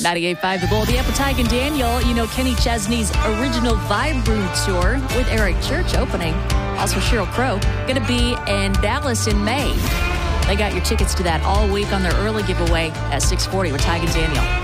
98.5 The Bull. The Apple Tyke and Daniel, you know Kenny Chesney's original Vibe Room tour with Eric Church opening. Also Sheryl Crow, going to be in Dallas in May. They got your tickets to that all week on their early giveaway at 6:40 with Tyke and Daniel.